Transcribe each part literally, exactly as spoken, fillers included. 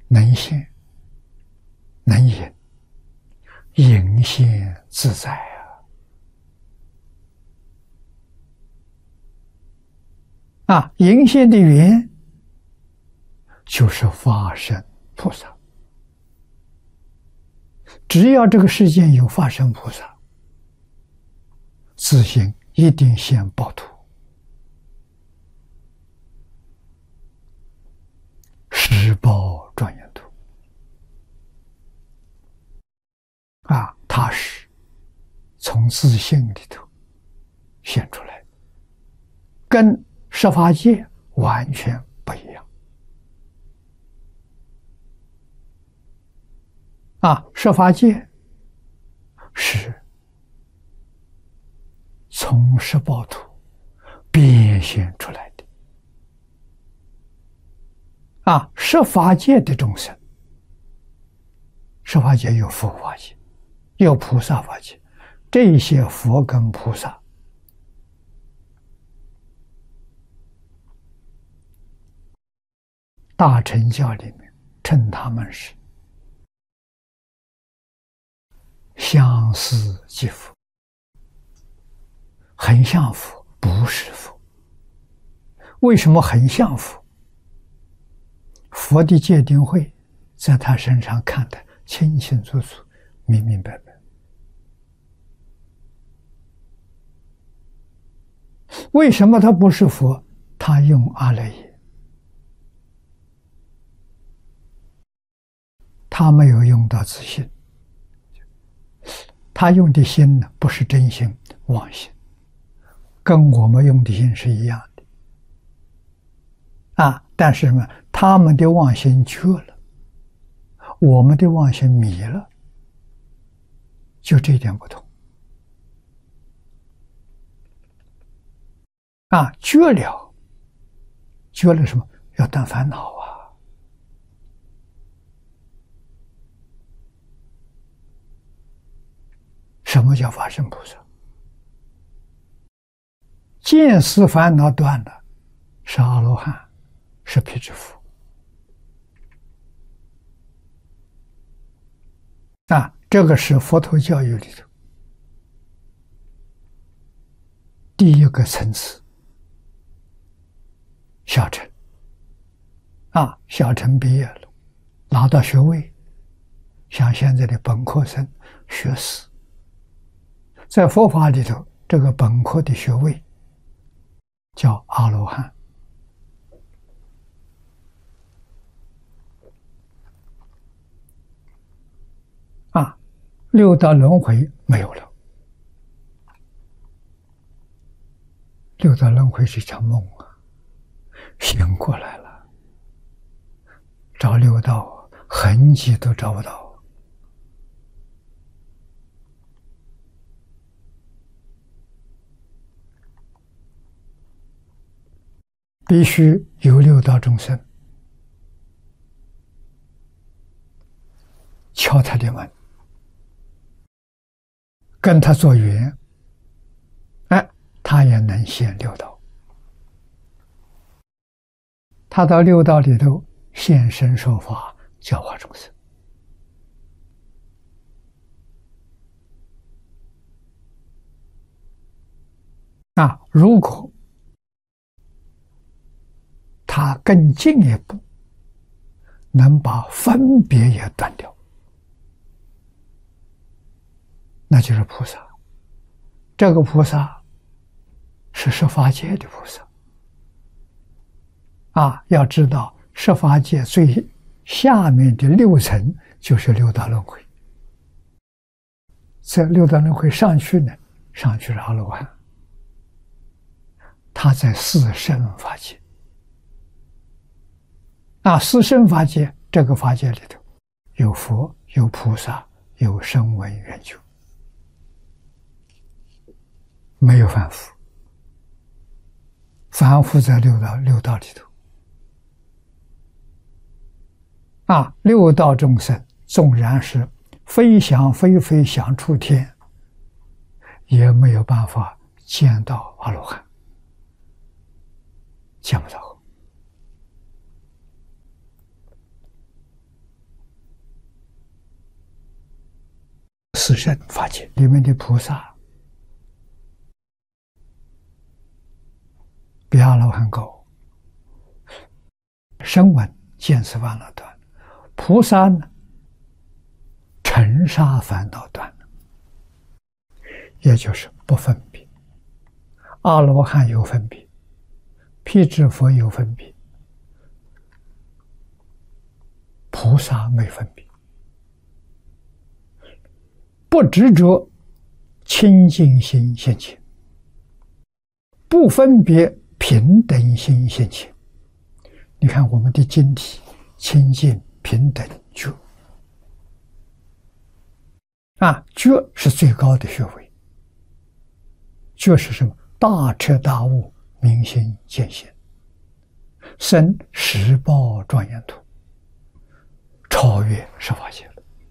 能现能隐，隐现自在啊！啊，隐现的缘就是法身菩萨。只要这个世间有法身菩萨，自性一定现报土，十报庄严土啊，它是从自性里头现出来的，跟十法界完全不一样啊！十法界是从十报土变现出来的啊！十法界的众生，十法界有佛法界，有菩萨法界，这些佛跟菩萨大乘教里面称他们是相似即佛，很像佛，不是佛。为什么很像佛？佛的戒定慧在他身上看得清清楚楚、明明白白。为什么他不是佛？他用阿赖耶，他没有用到自性。他用的心呢，不是真心，妄心，跟我们用的心是一样的啊。但是呢，他们的妄心缺了，我们的妄心迷了，就这一点不同啊。缺了，缺了什么？要断烦恼啊。什么叫法身菩萨？见思烦恼断了，是阿罗汉，是辟支佛啊。这个是佛陀教育里头第一个层次，小乘啊，小乘毕业了，拿到学位，像现在的本科生学士。在佛法里头，这个本科的学位叫阿罗汉啊，六道轮回没有了，六道轮回是一场梦啊，醒过来了，找六道痕迹都找不到。必须有六道众生敲他的门，跟他做缘，哎，他也能现六道。他到六道里头现身说法，教化众生。啊，如果他更进一步，能把分别也断掉，那就是菩萨。这个菩萨是十法界的菩萨啊！要知道，十法界最下面的六层就是六道轮回，这六道轮回上去呢，上去是阿罗汉，他在四圣法界。啊，四圣法界，这个法界里头有佛，有菩萨，有声闻缘觉，没有凡夫。凡夫在六道六道里头啊，六道众生纵然是非想非非想出天，也没有办法见到阿罗汉，见不到。 ， 四圣法界里面的菩萨比阿罗汉高，声闻见思烦恼断，菩萨呢尘沙烦恼断了，也就是不分别。阿罗汉有分别，辟支佛有分别，菩萨没分别。不执着清净心现前，不分别平等心现前。你看我们的经体清净平等觉啊，觉是最高的学位。觉是什么？大彻大悟，明心见性，生十报庄严土，超越十法界了。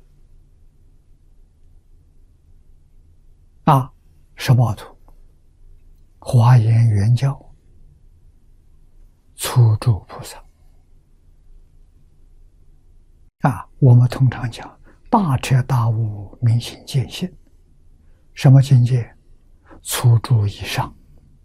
啊，十报图，华严圆教，初住菩萨。啊，我们通常讲大彻大悟，明心见性，什么境界？初住以上。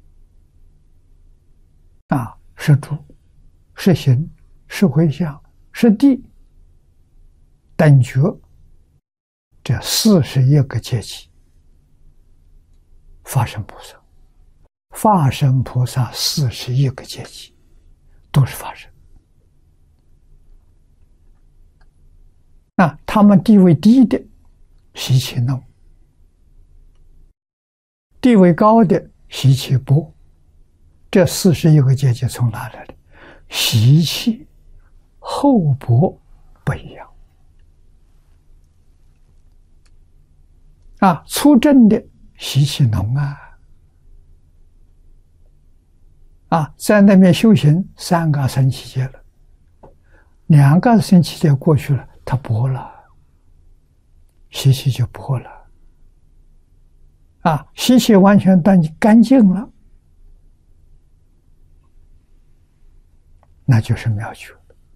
啊，是住，是行，是回向，是地，等觉，这四十一个阶级。法身菩萨，法身菩萨四十一个阶级，都是法身。那他们地位低的习气浓，地位高的习气薄。这四十一个阶级从哪来的？习气厚薄不一样。啊，初证的习气浓啊，啊，在那边修行三个生气界了，两个生气界过去了，他薄了，习气就薄了，啊，习气完全断干净了，那就是妙觉。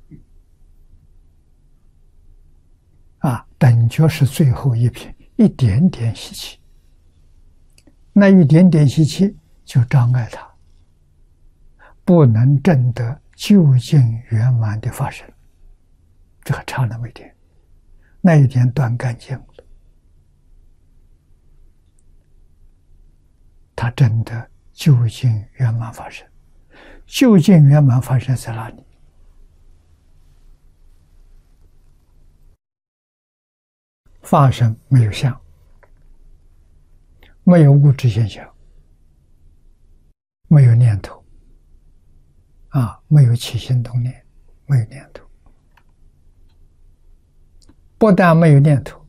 啊，等觉是最后一品，一点点习气。那一点点习气就障碍他，不能证得究竟圆满的法身，这还差那么一点，那一点断干净了，他证得究竟圆满法身。究竟圆满法身在哪里？法身没有相，没有物质现象，没有念头，啊，没有起心动念，没有念头。不但没有念头，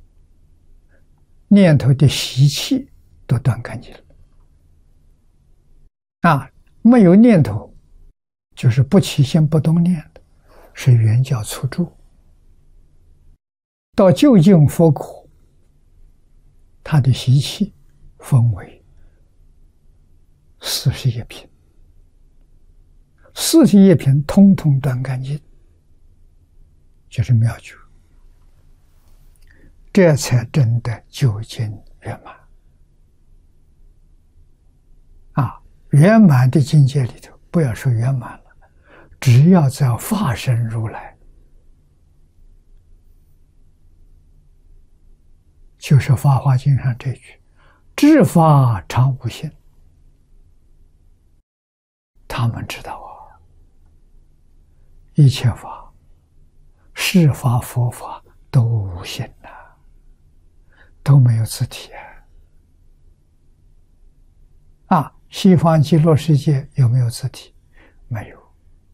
念头的习气都断干净了。啊，没有念头，就是不起心不动念的，是圆教初住。到究竟佛果，他的习气分为四十一品，四十一品通通断干净，就是妙觉，这才真的究竟圆满。啊，圆满的境界里头，不要说圆满了，只要在法身如来，就是《法华经》上这句“知法常无性”，他们知道啊，一切法、世法、佛法都无性啊，都没有自体啊。啊，西方极乐世界有没有自体？没有。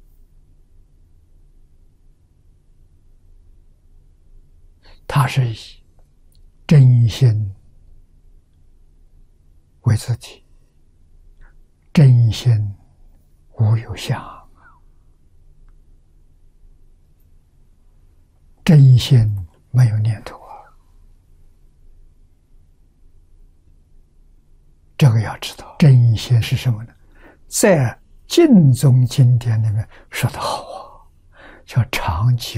它是以真心为自体，真心无有相，真心没有念头啊。这个要知道，真心是什么呢？在净宗经典里面说得好啊，叫常寂